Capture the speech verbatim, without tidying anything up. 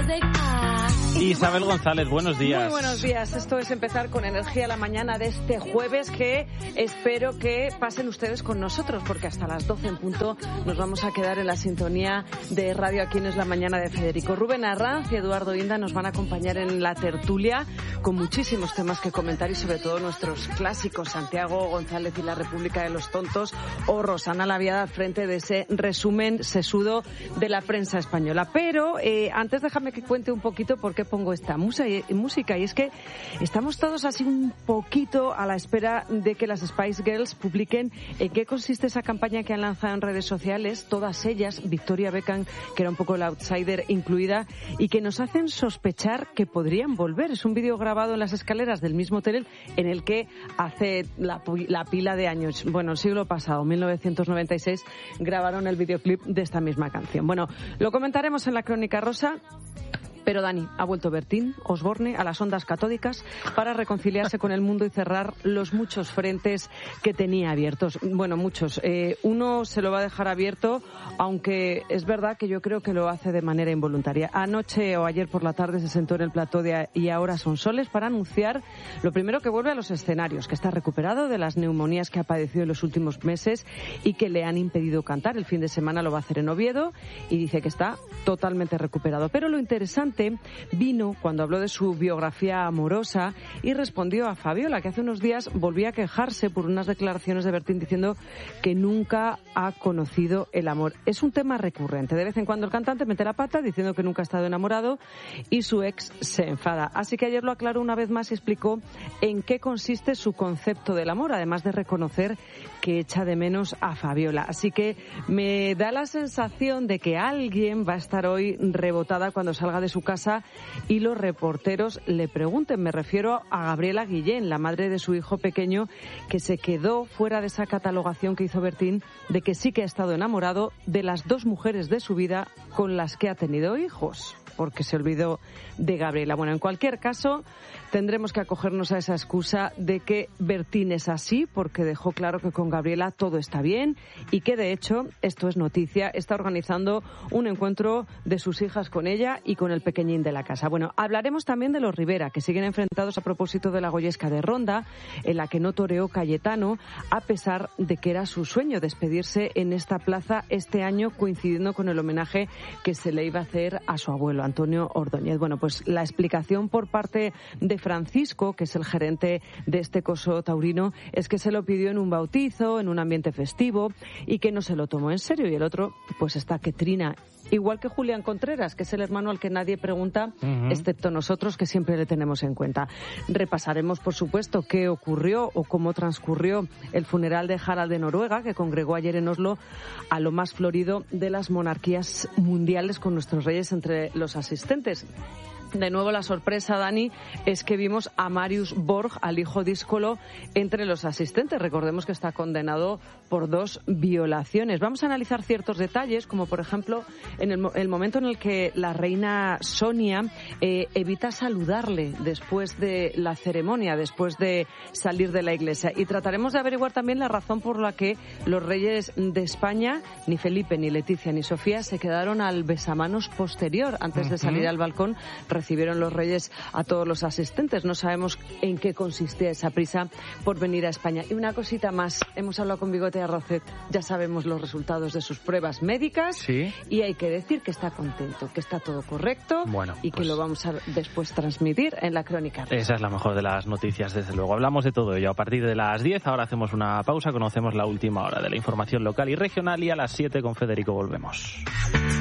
Isabel González, buenos días. Muy buenos días. Esto es empezar con energía la mañana de este jueves, que espero que pasen ustedes con nosotros, porque hasta las doce en punto nos vamos a quedar en la sintonía de Radio Aquí no es la mañana de Federico. Rubén Arranz y Eduardo Inda nos van a acompañar en la tertulia con muchísimos temas que comentar y sobre todo nuestros clásicos, Santiago González y la República de los Tontos o Rosana Laviada al frente de ese resumen sesudo de la prensa española. Pero eh, antes déjame que cuente un poquito por qué pongo esta música, y es que estamos todos así un poquito a la espera de que las Spice Girls publiquen en qué consiste esa campaña que han lanzado en redes sociales, todas ellas, Victoria Beckham, que era un poco la outsider incluida, y que nos hacen sospechar que podrían volver. Es un vídeo grabado en las escaleras del mismo hotel en el que hace la, la pila de años, bueno, el siglo pasado, mil novecientos noventa y seis, grabaron el videoclip de esta misma canción. Bueno, lo comentaremos en la Crónica Rosa. Pero Dani, ha vuelto Bertín Osborne a las ondas catódicas para reconciliarse con el mundo y cerrar los muchos frentes que tenía abiertos. Bueno, muchos. Eh, uno se lo va a dejar abierto, aunque es verdad que yo creo que lo hace de manera involuntaria. Anoche o ayer por la tarde se sentó en el plató de Y ahora son soles para anunciar lo primero, que vuelve a los escenarios, que está recuperado de las neumonías que ha padecido en los últimos meses y que le han impedido cantar. El fin de semana lo va a hacer en Oviedo y dice que está totalmente recuperado. Pero lo interesante vino cuando habló de su biografía amorosa y respondió a Fabiola, que hace unos días volvía a quejarse por unas declaraciones de Bertín diciendo que nunca ha conocido el amor. Es un tema recurrente. De vez en cuando el cantante mete la pata diciendo que nunca ha estado enamorado y su ex se enfada. Así que ayer lo aclaró una vez más y explicó en qué consiste su concepto del amor, además de reconocer que echa de menos a Fabiola. Así que me da la sensación de que alguien va a estar hoy rebotada cuando salga de su casa y los reporteros le pregunten. Me refiero a Gabriela Guillén, la madre de su hijo pequeño, que se quedó fuera de esa catalogación que hizo Bertín de que sí que ha estado enamorado de las dos mujeres de su vida con las que ha tenido hijos, porque se olvidó de Gabriela. Bueno, en cualquier caso, tendremos que acogernos a esa excusa de que Bertín es así, porque dejó claro que con Gabriela todo está bien y que, de hecho, esto es noticia, está organizando un encuentro de sus hijas con ella y con el pequeñín de la casa. Bueno, hablaremos también de los Rivera, que siguen enfrentados a propósito de la Goyesca de Ronda, en la que no toreó Cayetano, a pesar de que era su sueño despedirse en esta plaza este año, coincidiendo con el homenaje que se le iba a hacer a su abuelo, Antonio Ordóñez. Bueno, pues la explicación por parte de Francisco, que es el gerente de este coso taurino, es que se lo pidió en un bautizo, en un ambiente festivo, y que no se lo tomó en serio. Y el otro, pues está que trina. Igual que Julián Contreras, que es el hermano al que nadie pregunta, uh-huh. excepto nosotros, que siempre le tenemos en cuenta. Repasaremos, por supuesto, qué ocurrió o cómo transcurrió el funeral de Harald de Noruega, que congregó ayer en Oslo a lo más florido de las monarquías mundiales, con nuestros reyes entre los asistentes. De nuevo, la sorpresa, Dani, es que vimos a Marius Borg, al hijo díscolo, entre los asistentes. Recordemos que está condenado por dos violaciones. Vamos a analizar ciertos detalles, como por ejemplo, en el, el momento en el que la reina Sonia eh, evita saludarle después de la ceremonia, después de salir de la iglesia. Y trataremos de averiguar también la razón por la que los reyes de España, ni Felipe, ni Leticia, ni Sofía, se quedaron al besamanos posterior antes de salir al balcón. Recibieron los reyes a todos los asistentes. No sabemos en qué consistía esa prisa por venir a España. Y una cosita más. Hemos hablado con Bigote Arrocet. Ya sabemos los resultados de sus pruebas médicas. ¿Sí? Y hay que decir que está contento, que está todo correcto. Bueno, y que pues... lo vamos a después transmitir en la Crónica. Esa es la mejor de las noticias, desde luego. Hablamos de todo ello a partir de las diez. Ahora hacemos una pausa. Conocemos la última hora de la información local y regional. Y a las siete con Federico volvemos.